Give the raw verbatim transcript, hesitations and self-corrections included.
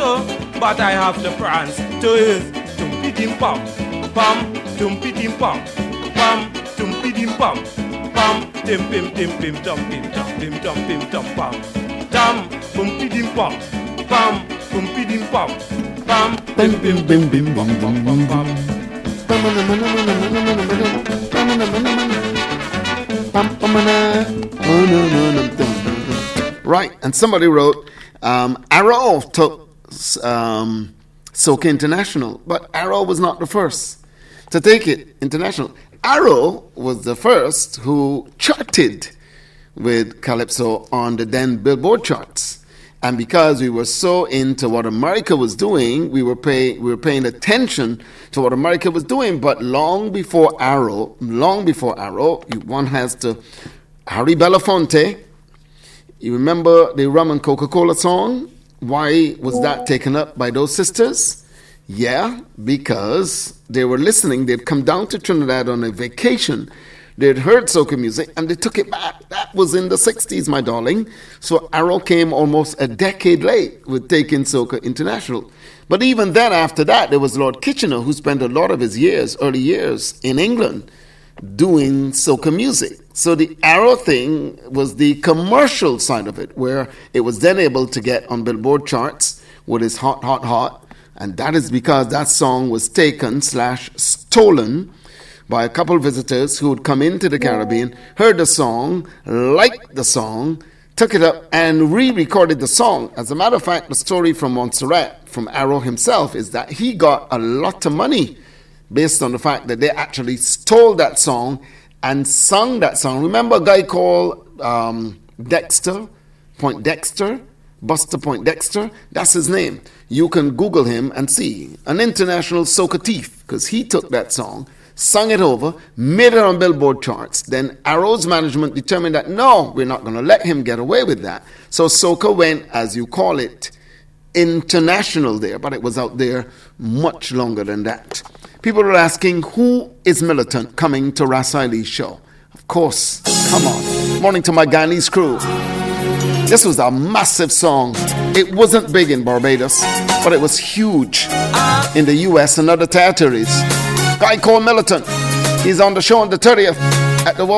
calypso, but I have to prance to his tumpy dim pam, pam, tumpy dim pam, pam, tumpy dim pam, pam, dim pim dim pim tum pim tum pim tum pim tum pam, tam, pumpy dim pam, pam, pumpy dim pam, pam, dim pim bim bim bam bam bam bam. Right, and somebody wrote, um, Arrow took um, Soca International, but Arrow was not the first to take it international. Arrow was the first who charted with Calypso on the then Billboard charts. And because we were so into what America was doing, we were paying we were paying attention to what America was doing. But long before Arrow, long before Arrow, one has to Harry Belafonte. You remember the Rum and Coca-Cola song? Why was that taken up by those sisters? Yeah, because they were listening. They'd come down to Trinidad on a vacation. They'd heard soca music and they took it back. That was in the sixties, my darling. So Arrow came almost a decade late with taking Soca International. But even then, after that, there was Lord Kitchener, who spent a lot of his years, early years, in England doing soca music. So the Arrow thing was the commercial side of it, where it was then able to get on Billboard charts with his Hot, Hot, Hot. And that is because that song was taken slash stolen by a couple visitors who had come into the Caribbean, heard the song, liked the song, took it up and re-recorded the song. As a matter of fact, the story from Montserrat, from Arrow himself, is that he got a lot of money based on the fact that they actually stole that song and sung that song. Remember a guy called um, Dexter, Point Dexter, Buster Point Dexter? That's his name. You can Google him and see. An international soca thief, because he took that song, sung it over, made it on Billboard charts. Then Arrow's management determined that, no, we're not going to let him get away with that. So soca went, as you call it, international there, but it was out there much longer than that. People are asking, who is Militant coming to Ras Ali's show? Of course, come on. Morning to my Guyanese crew. This was a massive song. It wasn't big in Barbados, but it was huge in the U S and other territories. Guy called Militant. He's on the show on the thirtieth at the World